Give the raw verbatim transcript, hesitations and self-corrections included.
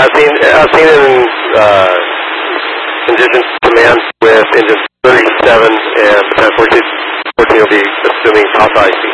I've seen, I've seen it in uh, condition command with engine thirty-seven, and fourteen, fourteen will be assuming hostile I C.